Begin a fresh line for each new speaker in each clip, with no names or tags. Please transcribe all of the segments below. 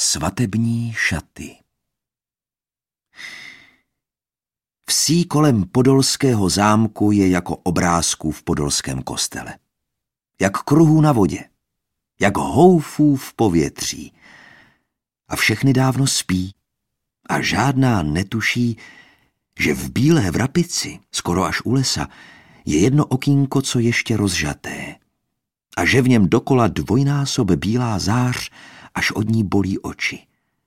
Svatební šaty. Vsí kolem podolského zámku je jako obrázků v podolském kostele. Jak kruhů na vodě, jak houfů v povětří. A všechny dávno spí a žádná netuší, že v Bílé Vrapici, skoro až u lesa, je jedno okýnko, co ještě rozžaté. A že v něm dokola dvojnásob bílá zář, až od ní bolí oči.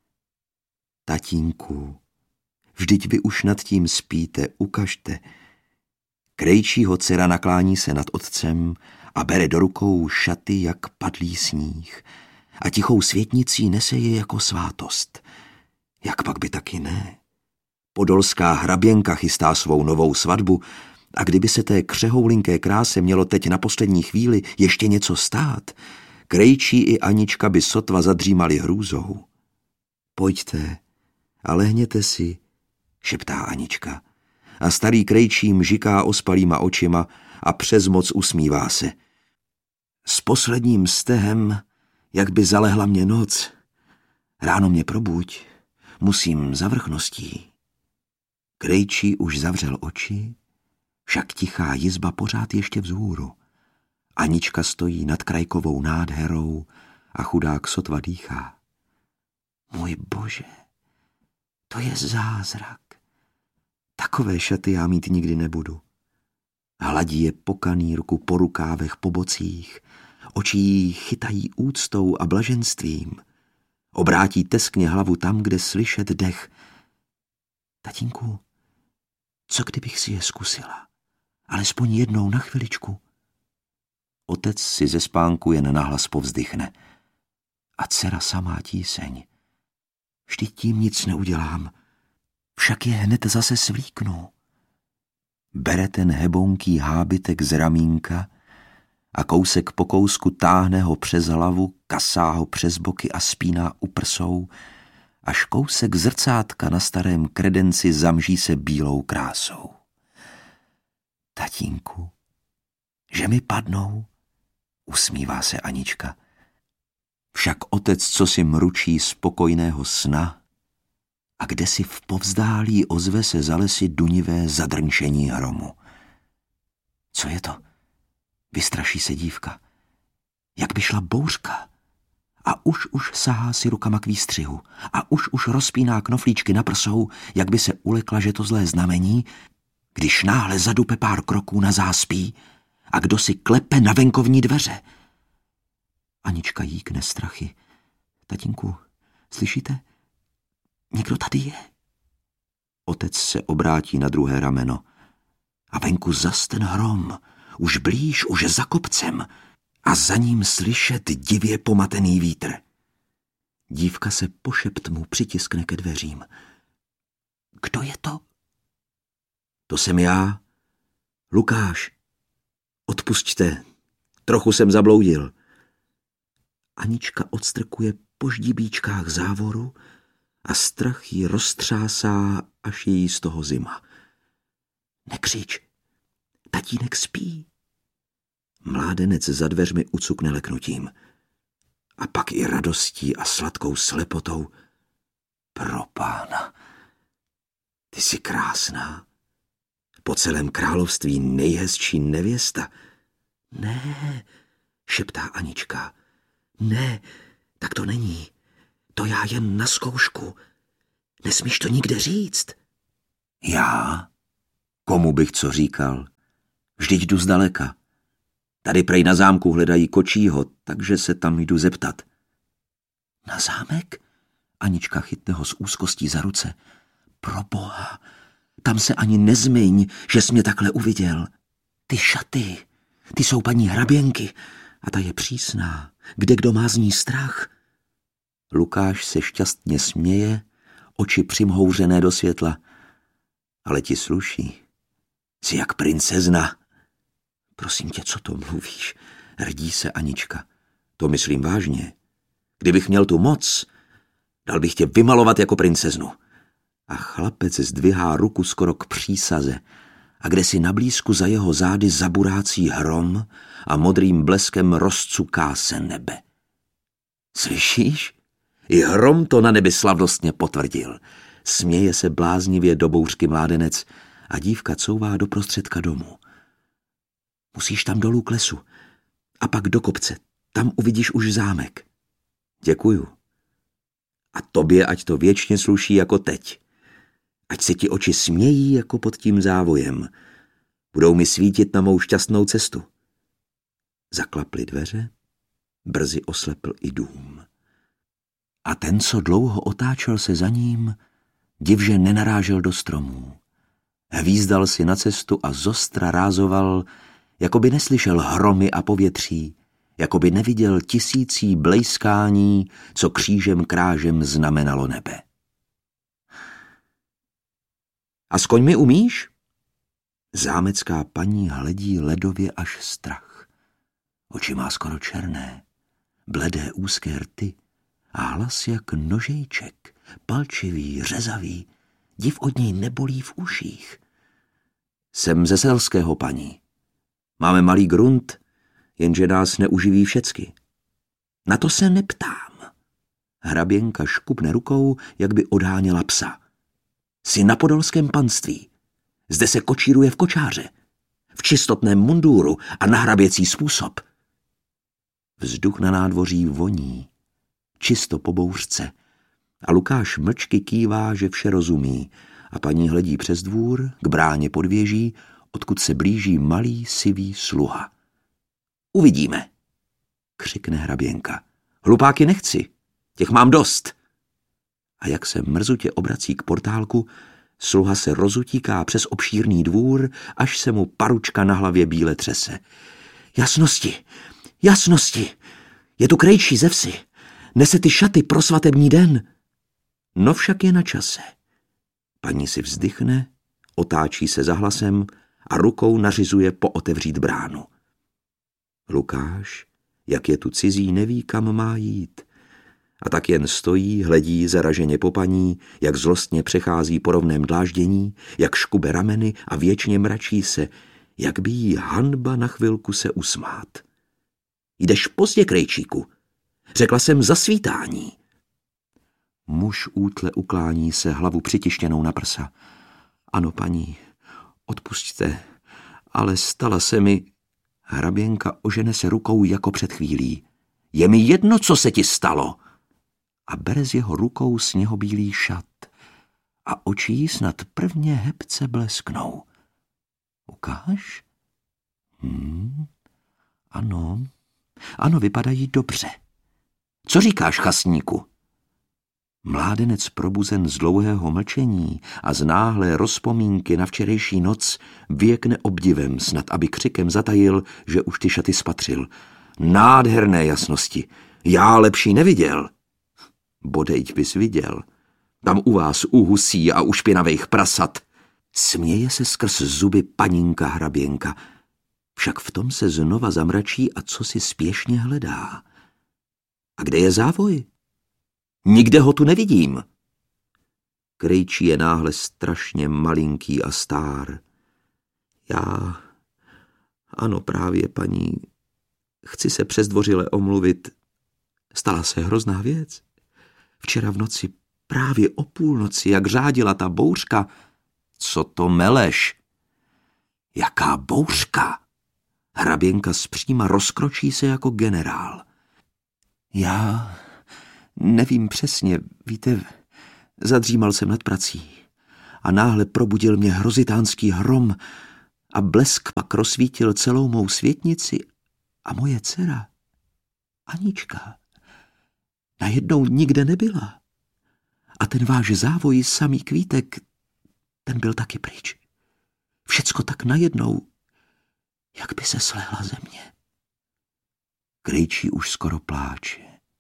Tatínku, vždyť vy už nad tím spíte, ukažte. Krejčího dcera naklání se nad otcem a bere do rukou šaty, jak padlý sníh. A tichou světnicí nese je jako svátost. Jak pak by taky ne? Podolská hraběnka chystá svou novou svatbu a kdyby se té křehoulinké kráse mělo teď na poslední chvíli ještě něco stát, Krejčí i Anička by sotva zadřímali hrůzou. Pojďte a lehněte si, šeptá Anička. A starý Krejčí mžiká ospalýma očima a přes moc usmívá se. S posledním stehem, jak by zalehla mě noc. Ráno mě probuď, musím za vrchností. Krejčí už zavřel oči, však tichá jizba pořád ještě vzhůru. Anička stojí nad krajkovou nádherou a chudák sotva dýchá. Můj Bože, to je zázrak. Takové šaty já mít nikdy nebudu. Hladí je pokaný ruku po rukávech, po bocích. Oči jí chytají úctou a blaženstvím. Obrátí teskně hlavu tam, kde slyšet dech. Tatínku, co kdybych si je zkusila? Alespoň jednou na chviličku. Otec si ze spánku jen nahlas povzdychne. A dcera samá tíseň. Vždyť tím nic neudělám. Však je hned zase svlíknu. Bere ten hebounký hábitek z ramínka a kousek po kousku táhne ho přes hlavu, kasá ho přes boky a spíná u prsou, až kousek zrcátka na starém kredenci zamží se bílou krásou. Tatínku, že mi padnou, usmívá se Anička. Však otec, co si mručí spokojného sna, a kdesi v povzdálí ozve se za lesy dunivé zadrnčení hromu. Co je to? Vystraší se dívka. Jak by šla bouřka. A už sahá si rukama k výstřihu. A už rozpíná knoflíčky na prsou, jak by se ulekla, že to zlé znamení, když náhle zadupe pár kroků na záspí a kdo si klepe na venkovní dveře. Anička jíkne strachy. Tatínku, slyšíte? Někdo tady je. Otec se obrátí na druhé rameno. A venku zas ten hrom, už blíž, už za kopcem a za ním slyšet divě pomatený vítr. Dívka se po šeptmu přitiskne ke dveřím. Kdo je to? To jsem já, Lukáš. Odpusťte, trochu jsem zabloudil. Anička odstrkuje po ždibíčkách závoru a strach jí roztřásá, až je jí z toho zima. Nekřič, tatínek spí. Mládenec za dveřmi ucukne leknutím. A pak i radostí a sladkou slepotou. Propána, ty jsi krásná. Po celém království nejhezčí nevěsta. Ne, šeptá Anička. Ne, tak to není. To já jen na zkoušku. Nesmíš to nikde říct. Já? Komu bych co říkal? Vždyť jdu zdaleka. Tady prej na zámku hledají kočího, takže se tam jdu zeptat. Na zámek? Anička chytne ho s úzkostí za ruce. Proboha, tam se ani nezmiň, že jsi mě takhle uviděl. Ty šaty, ty jsou paní hraběnky a ta je přísná. Kdo má z ní strach? Lukáš se šťastně směje, oči přimhouřené do světla. Ale ti sluší. Jsi jak princezna. Prosím tě, co to mluvíš? Hrdí se Anička. To myslím vážně. Kdybych měl tu moc, dal bych tě vymalovat jako princeznu. A chlapec zdvihá ruku skoro k přísaze a kdesi na blízku za jeho zády zaburácí hrom a modrým bleskem rozcuká se nebe. Slyšíš? I hrom to na nebi slavnostně potvrdil. Směje se bláznivě do bouřky mládenec a dívka couvá do prostředka domu. Musíš tam dolů k lesu a pak do kopce. Tam uvidíš už zámek. Děkuju. A tobě ať to věčně sluší jako teď. Ať se ti oči smějí jako pod tím závojem. Budou mi svítit na mou šťastnou cestu. Zaklaply dveře, brzy oslepl i dům. A ten, co dlouho otáčel se za ním, divže nenarážel do stromů. Hvízdal si na cestu a zostra rázoval, jako by neslyšel hromy a povětří, jako by neviděl tisící blejskání, co křížem krážem znamenalo nebe. A s koňmi umíš? Zámecká paní hledí ledově až strach. Oči má skoro černé, bledé úzké rty a hlas jak nožejček, palčivý, řezavý, div od něj nebolí v uších. Jsem ze selského, paní. Máme malý grunt, jenže nás neuživí všecky. Na to se neptám. Hraběnka škupne rukou, jak by odháněla psa. Jsi na podolském panství. Zde se kočíruje v kočáře, v čistotném mundúru a na hraběcí způsob. Vzduch na nádvoří voní, čisto po bouřce, a Lukáš mlčky kývá, že vše rozumí, a paní hledí přes dvůr k bráně pod věží, odkud se blíží malý sivý sluha. Uvidíme, křikne hraběnka. Hlupáky nechci, těch mám dost. A jak se mrzutě obrací k portálku, sluha se rozutíká přes obšírný dvůr, až se mu paručka na hlavě bíle třese. Jasnosti, jasnosti, je tu krejčí ze vsi, nese ty šaty pro svatební den. No však je na čase. Paní si vzdychne, otáčí se za hlasem a rukou nařizuje pootevřít bránu. Lukáš, jak je tu cizí, neví, kam má jít. A tak jen stojí, hledí zaraženě po paní, jak zlostně přechází po rovném dláždění, jak škube rameny a věčně mračí se, jak by jí hanba na chvilku se usmát. Jdeš pozdě, krejčíku. Řekla jsem za svítání. Muž útle uklání se, hlavu přitištěnou na prsa. Ano, paní, odpusťte, ale stala se mi... Hraběnka ožene se rukou jako před chvílí. Je mi jedno, co se ti stalo. A bere z jeho rukou sněhobílý šat a oči jí snad prvně hebce blesknou. Ukáž? Ano, vypadají dobře. Co říkáš, chasníku? Mládenec probuzen z dlouhého mlčení a z náhlé rozpomínky na včerejší noc věkne obdivem, snad aby křikem zatajil, že už ty šaty spatřil. Nádherné jasnosti, já lepší neviděl. Bodejť bys viděl. Tam u vás u husí a u špinavých prasat. Směje se skrz zuby paninka hraběnka. Však v tom se znova zamračí a co si spěšně hledá. A kde je závoj? Nikde ho tu nevidím. Krejčí je náhle strašně malinký a stár. Ano, právě, paní, chci se přezdvořile omluvit. Stala se hrozná věc. Včera v noci, právě o půlnoci, jak řádila ta bouřka. Co to meleš? Jaká bouřka? Hraběnka zpříma rozkročí se jako generál. Já nevím přesně, víte, zadřímal jsem nad prací a náhle probudil mě hrozitánský hrom a blesk pak rozsvítil celou mou světnici a moje dcera, Anička, najednou nikde nebyla. A ten váš závoj samý kvítek, ten byl taky pryč. Všecko tak najednou, jak by se slehla země. Krejčí už skoro pláče.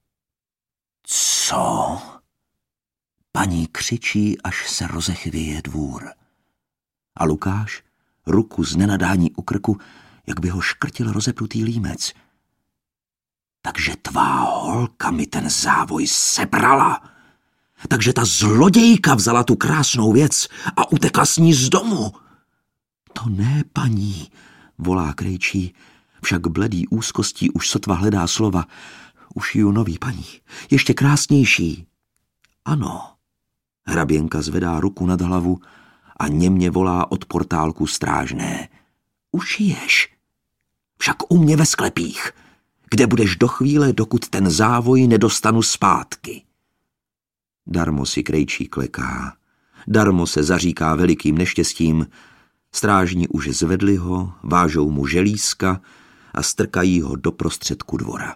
Co? Paní křičí, až se rozechvěje dvůr. A Lukáš, ruku z nenadání u krku, jak by ho škrtil rozepnutý límec. Takže tvá holka mi ten závoj sebrala. Takže ta zlodějka vzala tu krásnou věc a utekla s ní z domu. To ne, paní, volá krejčí, však bledý úzkostí už sotva hledá slova. Ušiju nový, paní, ještě krásnější. Ano. Hraběnka zvedá ruku nad hlavu a němě volá od portálku strážné. Ušiješ. Však u mě ve sklepích, kde budeš do chvíle, dokud ten závoj nedostanu zpátky. Darmo si krejčí kleká, darmo se zaříká velikým neštěstím. Strážní už zvedli ho, vážou mu želízka a strkají ho do prostředku dvora.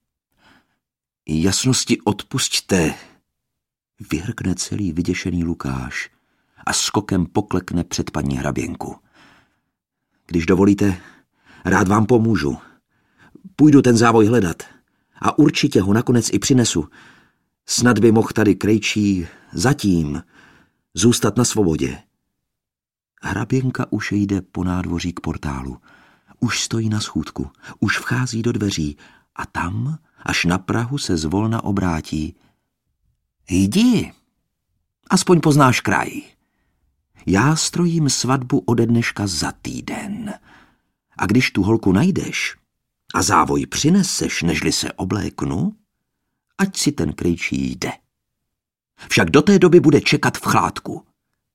Jasnosti odpusťte, vyhrkne celý vyděšený Lukáš a skokem poklekne před paní hraběnku. Když dovolíte, rád vám pomůžu. Půjdu ten závoj hledat a určitě ho nakonec i přinesu. Snad by mohl tady krejčí zatím zůstat na svobodě. Hraběnka už jde po nádvoří k portálu. Už stojí na schůdku, už vchází do dveří a tam, až na prahu, se zvolna obrátí. Jdi, aspoň poznáš kraj. Já strojím svatbu ode dneška za týden. A když tu holku najdeš a závoj přineseš, nežli se obléknu, ať si ten krejčí jde. Však do té doby bude čekat v chládku.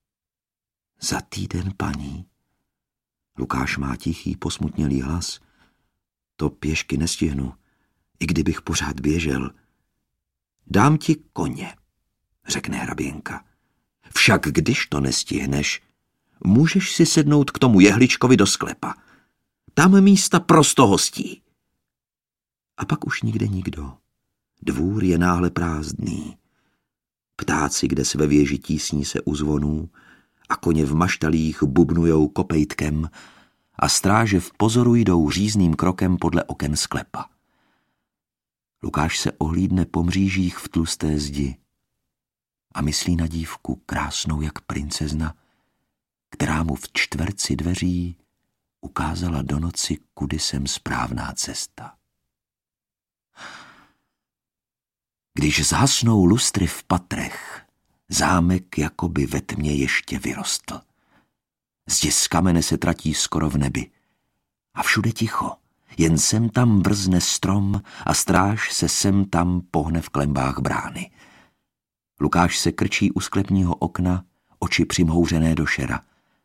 Za týden, paní. Lukáš má tichý, posmutnělý hlas. To pěšky nestihnu, i kdybych pořád běžel. Dám ti koně, řekne hraběnka. Však když to nestihneš, můžeš si sednout k tomu jehličkovi do sklepa. Tam místa prosto hostí. A pak už nikde nikdo. Dvůr je náhle prázdný. Ptáci, kde se ve věži tísní se u zvonů, a koně v maštalích bubnujou kopejtkem a stráže v pozoru jdou řízným krokem podle oken sklepa. Lukáš se ohlídne po mřížích v tlusté zdi a myslí na dívku krásnou jak princezna, která mu v čtverci dveří ukázala do noci, kudy sem správná cesta. Když zhasnou lustry v patrech, zámek jakoby ve tmě ještě vyrostl. Zdi z kamene se tratí skoro v nebi. A všude ticho, jen sem tam brzne strom a stráž se sem tam pohne v klembách brány. Lukáš se krčí u sklepního okna, oči přimhouřené do šera.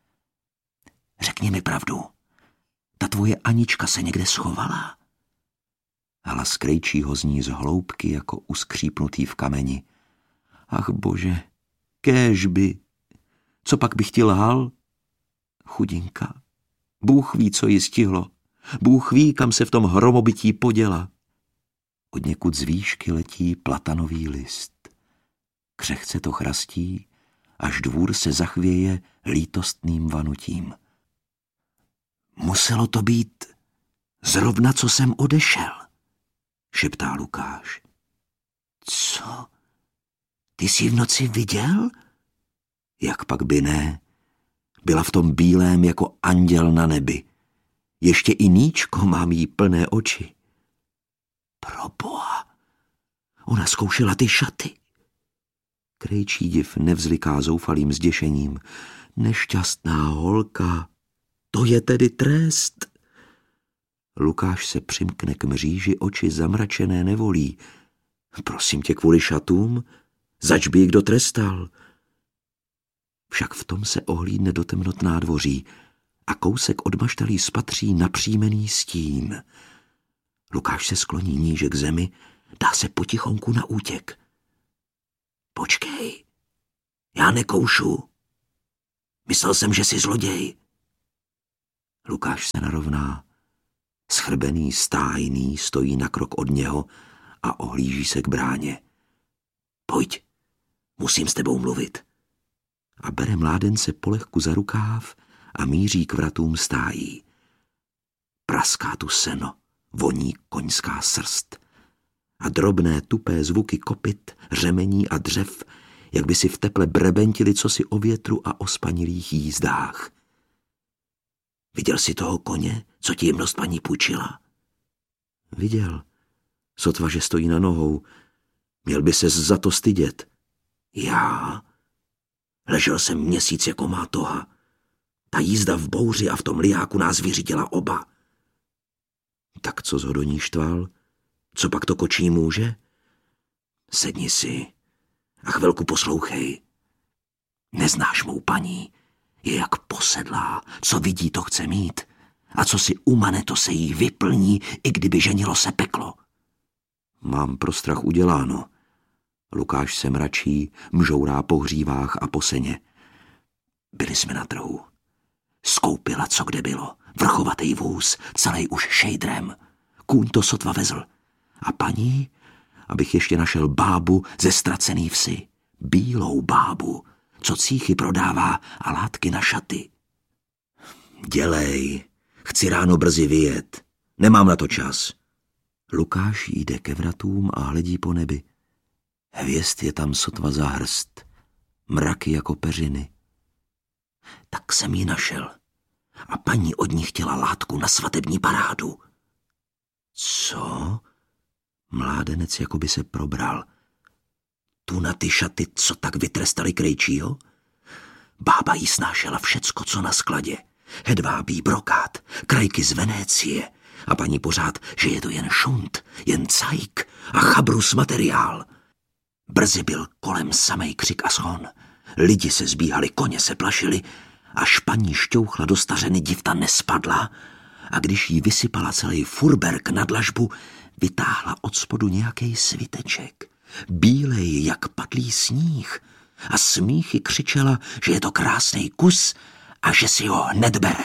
Řekni mi pravdu, ta tvoje Anička se někde schovala? Hlas krejčího zní z hloubky jako uskřípnutý v kameni. Ach bože, kéžby, co pak bych ti lhal? Chudinka, Bůh ví, co jí stihlo. Bůh ví, kam se v tom hromobytí poděla. Odněkud z výšky letí platanový list. Křehce to chrastí, až dvůr se zachvěje lítostným vanutím. Muselo to být zrovna, co jsem odešel, šeptá Lukáš. Co? Ty jsi v noci viděl? Jak pak by ne? Byla v tom bílém jako anděl na nebi. Ještě i Níčko mám jí plné oči. Proboha, ona zkoušela ty šaty. Krejčí div nevzliká zoufalým zděšením. Nešťastná holka, to je tedy trest. Lukáš se přimkne k mříži, oči zamračené nevolí. Prosím tě, kvůli šatům? Zač by ji kdo trestal? Však v tom se ohlídne do temnot nádvoří a kousek od maštalí spatří napřímený stín. Lukáš se skloní níže k zemi, dá se potichonku na útěk. Počkej, já nekoušu. Myslel jsem, že jsi zloděj. Lukáš se narovná. Schrbený, stájný stojí na krok od něho a ohlíží se k bráně. Pojď, musím s tebou mluvit. A bere mládence polehku za rukáv a míří k vratům stájí. Praská tu seno, voní koňská srst. A drobné tupé zvuky kopyt, řemení a dřev, jak by si v teple brebentili cosi o větru a o spanilých jízdách. Viděl jsi toho koně, co ti jemnost paní půjčila? Viděl. Sotva, že stojí na nohou. Měl by ses za to stydět. Já? Ležel jsem měsíc jako má toha. Ta jízda v bouři a v tom lijáku nás vyřídila oba. Tak co jsi ho do ní štval? Co pak to kočí může? Sedni si a chvilku poslouchej. Neznáš mou paní, je jak posedlá, co vidí, to chce mít. A co si umane, to se jí vyplní, i kdyby ženilo se peklo. Mám pro strach uděláno. Lukáš se mračí, mžourá po hřívách a po seně. Byli jsme na trhu. Skoupila, co kde bylo. Vrchovatý vůz, celý už šejdrem. Kůň to sotva vezl. A paní, abych ještě našel bábu ze ztracený vsi. Bílou bábu, co cíchy prodává a látky na šaty. Dělej, chci ráno brzy vyjet. Nemám na to čas. Lukáš jde ke vratům a hledí po nebi. Hvězd je tam sotva za hrst. Mraky jako peřiny. Tak jsem ji našel. A paní od ní chtěla látku na svatební parádu. Co? Mládenec jako by se probral. Tu na ty šaty, co tak vytrestali krejčího? Bába jí snášela všecko, co na skladě. Hedvábí brokát, krajky z Venécie. A paní pořád, že je to jen šunt, jen cajk a chabrus materiál. Brzy byl kolem samej křik a schon. Lidi se zbíhali, koně se plašili, až paní šťouchla do stařeny, divta nespadla a když jí vysypala celý furberk na dlažbu, vytáhla od spodu nějaký sviteček, bílej jak padlý sníh a smíchy křičela, že je to krásný kus a že si ho hned bere.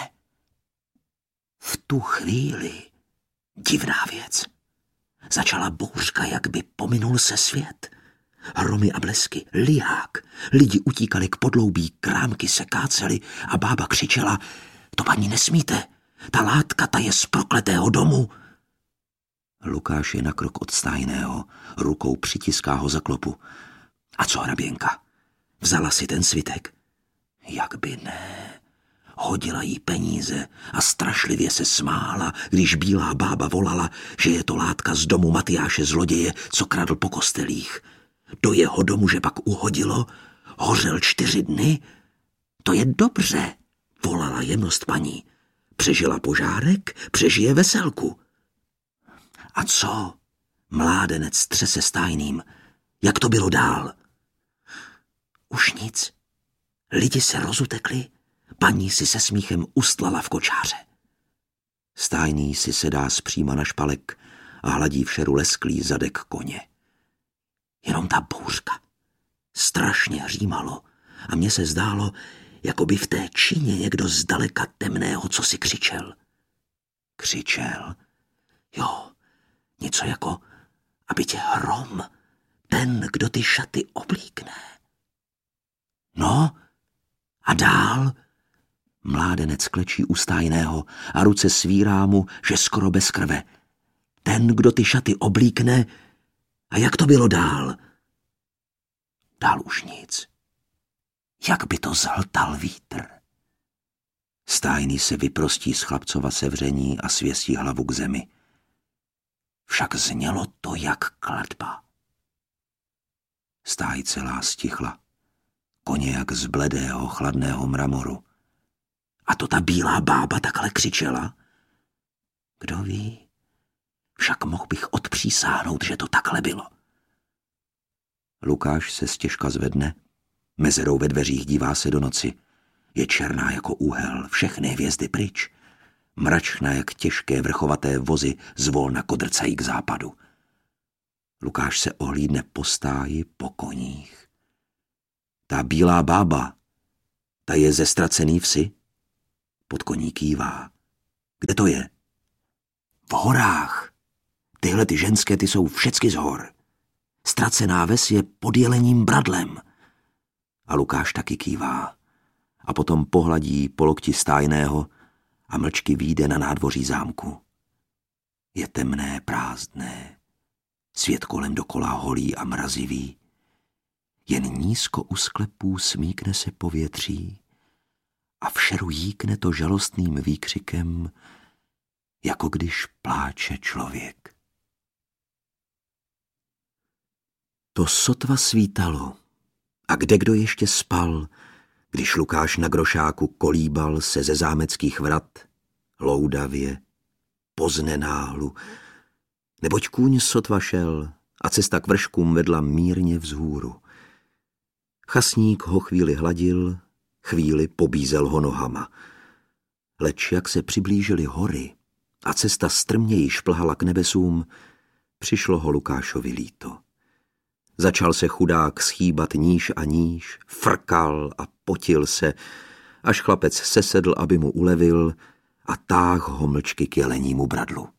V tu chvíli, divná věc, začala bouřka, jak by pominul se svět. Hromy a blesky, liják, lidi utíkali k podloubí, krámky se kácely a bába křičela, to paní nesmíte, ta látka, ta je z prokletého domu. Lukáš je na krok od stájného, rukou přitiská ho za klopu. A co hraběnka? Vzala si ten svitek? Jak by ne. Hodila jí peníze a strašlivě se smála, když bílá bába volala, že je to látka z domu Matyáše zloděje, co kradl po kostelích. Do jeho domu, že pak uhodilo, hořel 4 dny. To je dobře, volala jemnost paní. Přežila požárek, přežije veselku. A co? Mládenec třese stájným. Jak to bylo dál? Už nic. Lidi se rozutekli, paní si se smíchem ustlala v kočáře. Stájný si sedá zpříma na špalek a hladí v šeru lesklý zadek koně. Jenom ta bouřka. Strašně hřímalo a mně se zdálo, jako by v té číně někdo zdaleka temného cosi křičel. Křičel? Jo, něco jako, aby tě hrom, ten, kdo ty šaty oblíkne. No, a dál? Mládenec klečí u stájného a ruce svírá mu, že skoro bez krve. Ten, kdo ty šaty oblíkne. A jak to bylo dál? Dál už nic. Jak by to zhltal vítr. Stájný se vyprostí z chlapcova sevření a svěstí hlavu k zemi. Však znělo to jak kletba. Stáj celá stichla. Koně jak z bledého, chladného mramoru. A to ta bílá bába takhle křičela? Kdo ví? Však mohl bych odpřísáhnout, že to takhle bylo. Lukáš se stěžka zvedne, mezerou ve dveřích dívá se do noci. Je černá jako úhel, všechny hvězdy pryč. Mračná jak těžké vrchovaté vozy zvolna kodrcají k západu. Lukáš se ohlídne po stáji, po koních. Ta bílá bába, ta je ze ztracený vsi? Pod koní kývá. Kde to je? V horách. Tyhle ty ženské, ty jsou všecky z hor. Ztracená ves je pod Jelením Bradlem. A Lukáš taky kývá. A potom pohladí po lokti stájného a mlčky vyjde na nádvoří zámku. Je temné, prázdné. Svět kolem dokola holý a mrazivý. Jen nízko u sklepů smíkne se povětří a v šeru jíkne to žalostným výkřikem, jako když pláče člověk. To sotva svítalo a kdekdo ještě spal, když Lukáš na grošáku kolíbal se ze zámeckých vrat, loudavě, poznenáhlu, Neboť kůň sotva šel a cesta k vrškům vedla mírně vzhůru. Chasník ho chvíli hladil, chvíli pobízel ho nohama. Leč jak se přiblížily hory a cesta strmněji šplhala k nebesům, přišlo ho Lukášovi líto. Začal se chudák schýbat níž a níž, frkal a potil se, až chlapec sesedl, aby mu ulevil, a táh ho mlčky k jelenímu bradlu.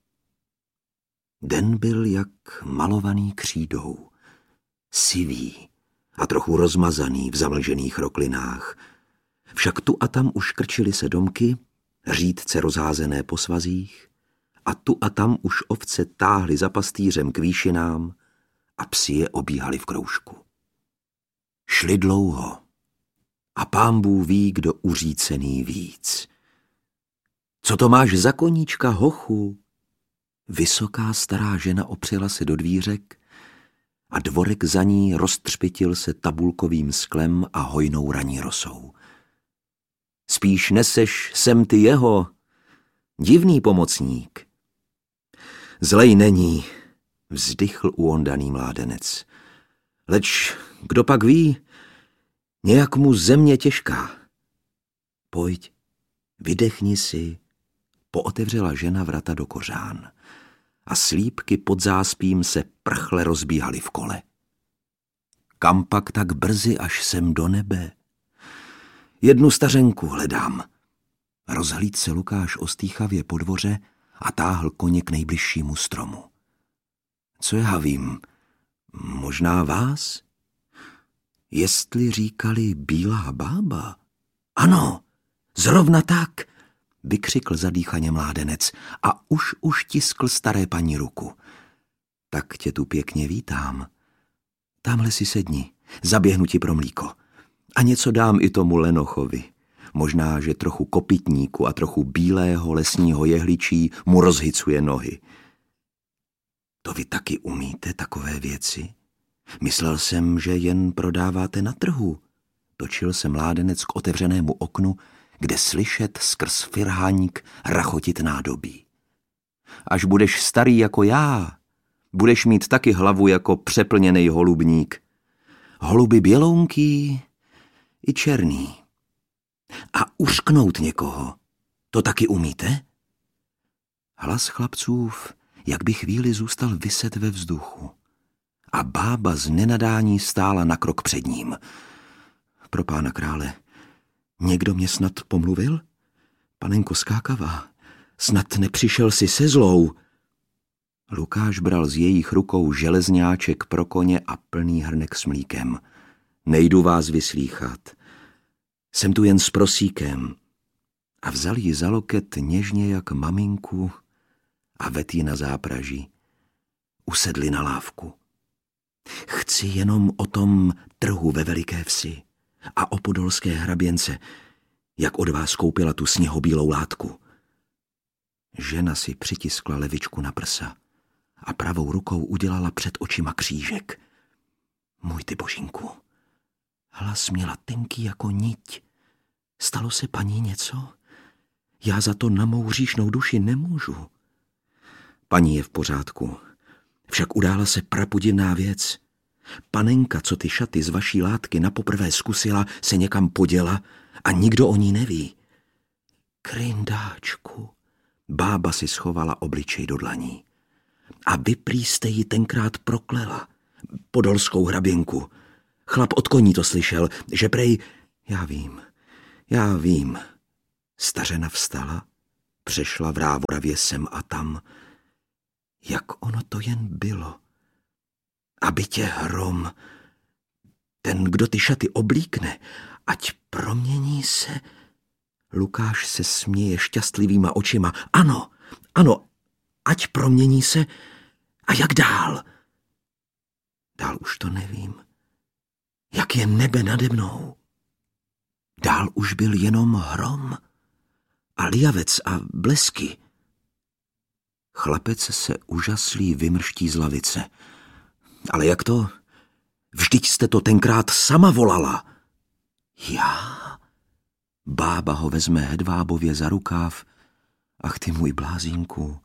Den byl jak malovaný křídou, sivý a trochu rozmazaný v zamlžených roklinách. Však tu a tam už krčily se domky, řídce rozházené po svazích, a tu a tam už ovce táhly za pastýřem k výšinám a psi je obíhali v kroužku. Šli dlouho a pánbůh ví, kdo uřícený víc. Co to máš za koníčka, hochu? Vysoká stará žena opřela se do dvířek a dvorek za ní roztřpitil se tabulkovým sklem a hojnou raní rosou. Spíš neseš sem ty jeho, divný pomocník. Zlej není, vzdychl uondaný mládenec. Leč kdo pak ví, nějak mu země těžká. Pojď, vydechni si, pootevřela žena vrata do kořán a slípky pod záspím se prchle rozbíhaly v kole. Kam pak tak brzy až sem do nebe? Jednu stařenku hledám. Rozhlíd se Lukáš ostýchavě po dvoře a táhl koně k nejbližšímu stromu. Co já vím, možná vás? Jestli říkali bílá bába? Ano, zrovna tak, vykřikl zadýchaně mládenec a už tiskl staré paní ruku. Tak tě tu pěkně vítám. Támhle si sedni, zaběhnu ti pro mlíko. A něco dám i tomu lenochovi. Možná, že trochu kopytníku a trochu bílého lesního jehličí mu rozhycuje nohy. To vy taky umíte takové věci? Myslel jsem, že jen prodáváte na trhu. Točil se mládenec k otevřenému oknu, kde slyšet skrz firháník rachotit nádobí. Až budeš starý jako já, budeš mít taky hlavu jako přeplněnej holubník. Holuby bělounký i černý. A uřknout někoho, to taky umíte? Hlas chlapcův, jak by chvíli zůstal viset ve vzduchu. A bába z nenadání stála na krok před ním. Pro pána krále, někdo mě snad pomluvil? Panenko skákavá, snad nepřišel si se zlou? Lukáš bral z jejich rukou železňáček pro koně a plný hrnek s mlíkem. Nejdu vás vyslýchat. Jsem tu jen s prosíkem. A vzal ji za loket něžně jak maminku a vedl ji na zápraží. Usedli na lávku. Chci jenom o tom trhu ve Veliké Vsi a o podolské hraběnce, jak od vás koupila tu sněhobílou látku. Žena si přitiskla levičku na prsa a pravou rukou udělala před očima křížek. Můj ty božinku, hlas měla tenký jako niť. Stalo se paní něco? Já za to na mou hříšnou duši nemůžu. Paní je v pořádku, však udála se prapodivná věc. Panenka, co ty šaty z vaší látky napoprvé zkusila, se někam poděla a nikdo o ní neví. Kryndáčku, bába si schovala obličej do dlaní. A vy prý jste ji tenkrát proklela, podolskou hraběnku. Chlap od koní to slyšel, že prej... Já vím. Stařena vstala, přešla v rávoravě sem a tam. Jak ono to jen bylo. Aby tě hrom, ten, kdo ty šaty oblíkne, ať promění se... Lukáš se směje šťastlivýma očima. Ano, ať promění se. A jak dál? Dál už to nevím. Jak je nebe nade mnou. Dál už byl jenom hrom a liavec a blesky. Chlapec se úžaslý vymrští z lavice. Ale jak to? Vždyť jste to tenkrát sama volala. Já? Bába ho vezme hedvábově za rukáv. Ach ty můj blázínku,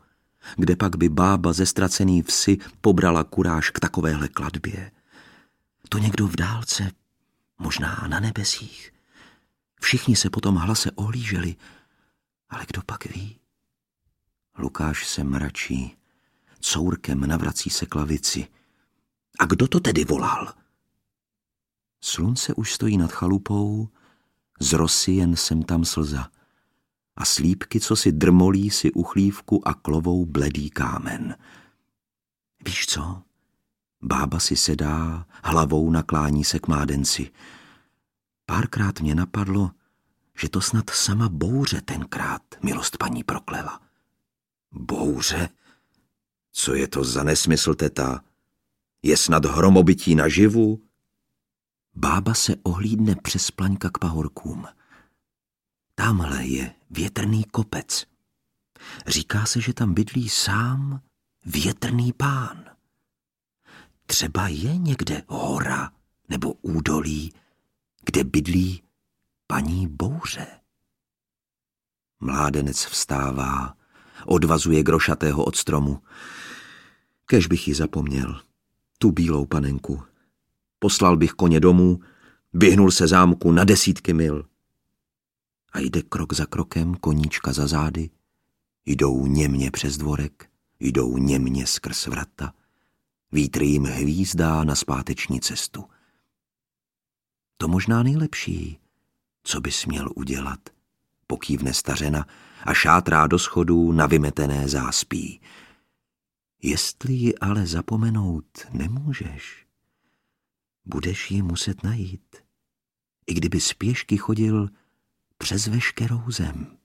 Kde pak by bába ze ztracený vsi pobrala kuráž k takovéhle klatbě? To někdo v dálce, možná na nebesích. Všichni se potom hlase ohlíželi, ale kdo pak ví? Lukáš se mračí, courkem navrací se k lavici. A kdo to tedy volal? Slunce už stojí nad chalupou, z rosy jen sem tam slza. A slípky, co si drmolí, si uchlívku a klovou bledý kámen. Víš co? Bába si sedá, hlavou naklání se k mládenci. Párkrát mě napadlo, že to snad sama bouře tenkrát milost paní proklela. Bouře? Co je to za nesmysl, teta? Je snad hromobytí naživu? Bába se ohlídne přes plaňka k pahorkům. Tamhle je větrný kopec. Říká se, že tam bydlí sám větrný pán. Třeba je někde hora nebo údolí, kde bydlí paní bouře. Mládenec vstává, odvazuje grošatého od stromu. Kéž bych ji zapomněl, tu bílou panenku. Poslal bych koně domů, běhnul se zámku na desítky mil. A jde krok za krokem, koníčka za zády. Jdou němně přes dvorek, jdou němně skrz vrata. Vítr jim hvízdá na zpáteční cestu. To možná nejlepší, co bys měl udělat, pokývne stařena a šátrá do schodů na vymetené záspí. Jestli ji ale zapomenout nemůžeš, budeš ji muset najít, i kdyby spěšky chodil přes veškerou zem.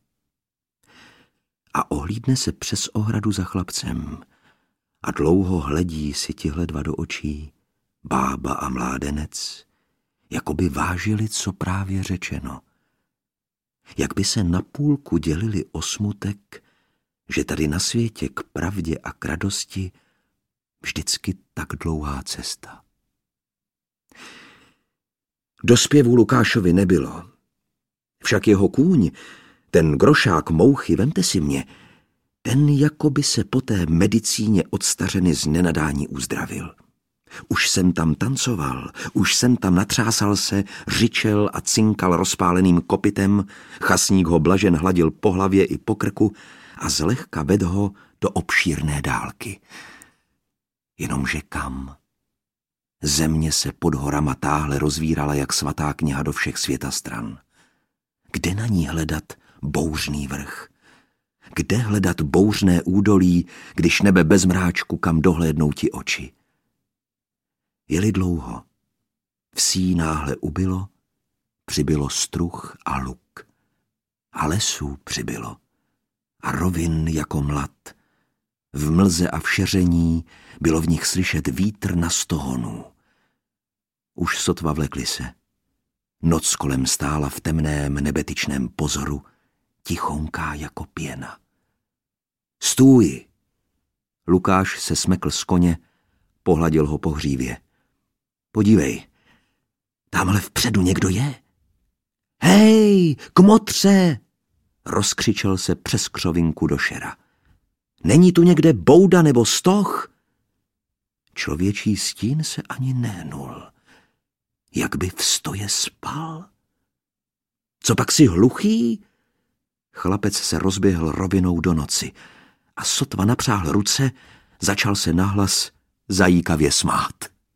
A ohlídne se přes ohradu za chlapcem a dlouho hledí si tihle dva do očí, bába a mládenec, jako by vážili, co právě řečeno. Jak by se na půlku dělili o smutek, že tady na světě k pravdě a k radosti vždycky tak dlouhá cesta. Do zpěvu Lukášovi nebylo. Však jeho kůň, ten grošák mouchy, vemte si mě, ten jako by se po té medicíně od stařeny z nenadání uzdravil. Už jsem tam tancoval, už jsem tam natřásal se, řičel a cinkal rozpáleným kopitem, chasník ho blažen hladil po hlavě i po krku a zlehka vedl ho do obšírné dálky. Jenomže kam? Země se pod horama táhle rozvírala jak svatá kniha do všech světa stran. Kde na ní hledat bouřný vrch? Kde hledat bouřné údolí, když nebe bez mráčku, kam dohlédnou ti oči? Jeli dlouho. Vsí náhle ubylo, přibylo struh a luk. A lesů přibylo. A rovin jako mlad. V mlze a v šeření bylo v nich slyšet vítr na 100 honů. Už sotva vlekli se. Noc kolem stála v temném nebetyčném pozoru, tichonká jako pěna. Stůj! Lukáš se smekl z koně, pohladil ho po hřívě. Podívej, tamhle vpředu někdo je. Hej, kmotře! Rozkřičel se přes křovinku do šera. Není tu někde bouda nebo stoch? Člověčí stín se ani nehnul. Jak by v stoje spal? Co pak si hluchý? Chlapec se rozběhl rovinou do noci a sotva napřáhl ruce, začal se nahlas zajíkavě smát.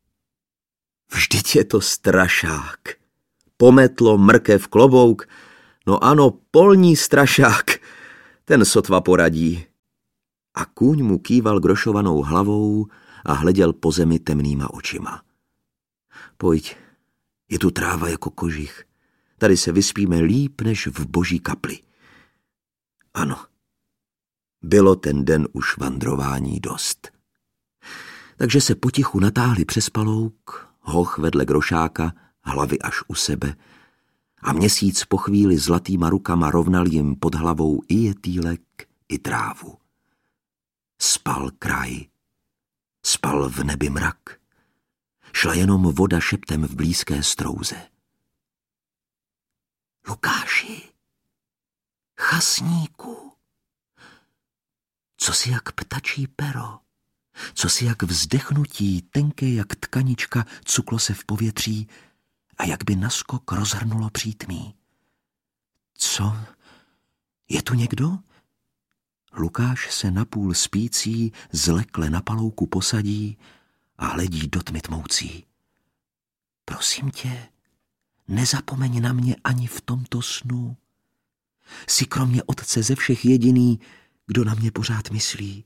Vždyť je to strašák. Pometlo, mrkev, klobouk, no ano, polní strašák, ten sotva poradí. A kůň mu kýval grošovanou hlavou a hleděl po zemi temnýma očima. Pojď, je tu tráva jako kožich, tady se vyspíme líp než v boží kapli. Ano, bylo ten den už vandrování dost. Takže se potichu natáhli přes palouk, hoch vedle grošáka, hlavy až u sebe, a měsíc po chvíli zlatýma rukama rovnal jim pod hlavou i jetýlek, i trávu. Spal kraj, spal v nebi mrak, šla jenom voda šeptem v blízké strouze. Lukáši, chasníku, Cosi jak ptačí pero, cosi jak vzdechnutí, tenké jak tkanička, cuklo se v povětří a jak by naskok rozhrnulo přítmí. Co? Je tu někdo? Lukáš se napůl spící zlekle na palouku posadí a hledí do tmy tmoucí. Prosím tě, nezapomeň na mě ani v tomto snu. Jsi kromě otce ze všech jediný, kdo na mě pořád myslí.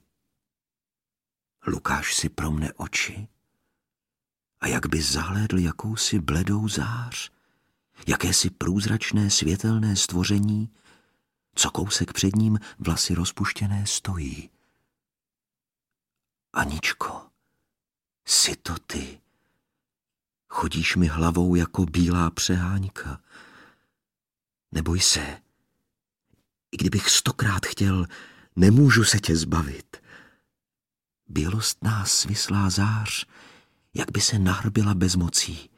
Lukáš si promne oči a jak by zahlédl jakousi bledou zář, jakési průzračné světelné stvoření, co kousek před ním vlasy rozpuštěné stojí. Aničko, jsi to ty. Chodíš mi hlavou jako bílá přeháňka. Neboj se. I kdybych 100krát chtěl, nemůžu se tě zbavit. Bělostná svislá zář, jak by se nahrbila bezmocí.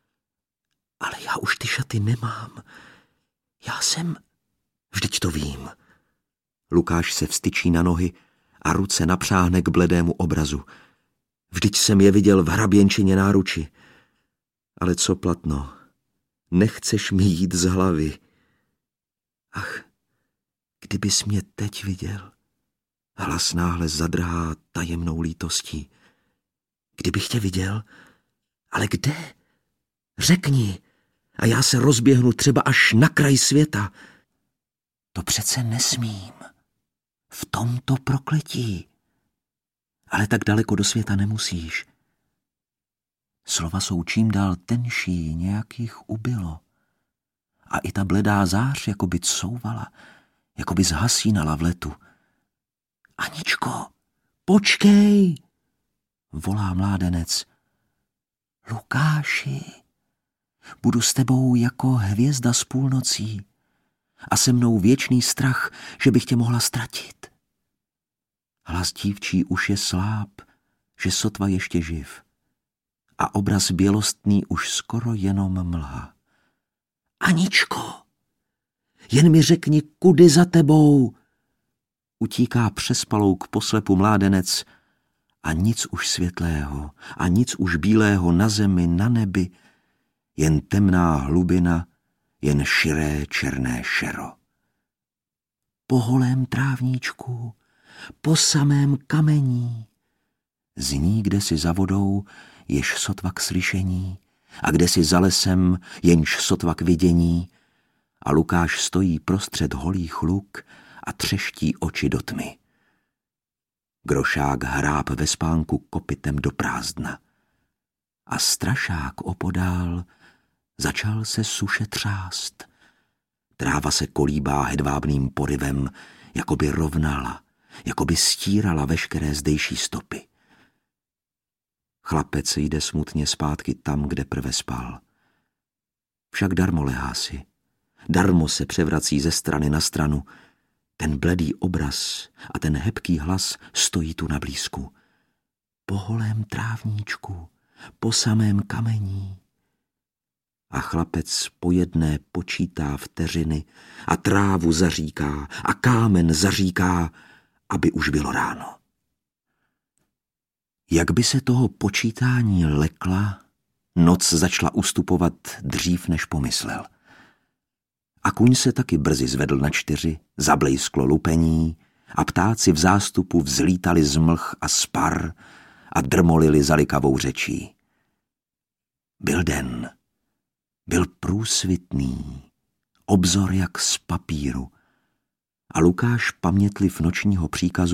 Ale já už ty šaty nemám. Já jsem... Vždyť to vím. Lukáš se vstyčí na nohy a ruce napřáhne k bledému obrazu. Vždyť jsem je viděl v hraběnčině náruči. Ale co platno, nechceš mi jít z hlavy. Ach, kdybys mě teď viděl. Hlas náhle zadrhá tajemnou lítostí. Kdybych tě viděl? Ale kde? Řekni, a já se rozběhnu třeba až na kraj světa. To přece nesmím. V tomto prokletí. Ale tak daleko do světa nemusíš. Slova jsou čím dál tenší, nějak jich ubylo. A i ta bledá zář jako by couvala, jako by zhasínala v letu. Aničko, počkej, volá mládenec. Lukáši, budu s tebou jako hvězda z půlnocí a se mnou věčný strach, že bych tě mohla ztratit. Hlas dívčí už je sláb, že sotva ještě živ. A obraz bělostný už skoro jenom mlha. Aničko, jen mi řekni, kudy za tebou. Utíká přes palouk poslepu mládenec a nic už světlého a nic už bílého na zemi, na nebi, jen temná hlubina, jen širé černé šero. Po holém trávníčku, po samém kamení, zní kdesi za vodou, jež sotva k slyšení, a kdesi za lesem, jenž sotva k vidění, a Lukáš stojí prostřed holých luk a třeští oči do tmy. Grošák hráb ve spánku kopytem do prázdna. A strašák opodál začal se suše třást. Tráva se kolíbá hedvábným porivem, jako by rovnala, jako by stírala veškeré zdejší stopy. Chlapec jde smutně zpátky tam, kde prve spal. Však darmo lehá si, darmo se převrací ze strany na stranu. Ten bledý obraz a ten hebký hlas stojí tu na blízku. Po holém trávníčku, po samém kamení. A chlapec po jedné počítá vteřiny a trávu zaříká a kámen zaříká, aby už bylo ráno. Jak by se toho počítání lekla, noc začala ustupovat dřív, než pomyslel. A kuň se taky brzy zvedl na 4, zablejsklo lupení a ptáci v zástupu vzlítali z mlh a z par a drmolili zalikavou řečí. Byl den, byl průsvitný, obzor jak z papíru a Lukáš pamětliv nočního příkazu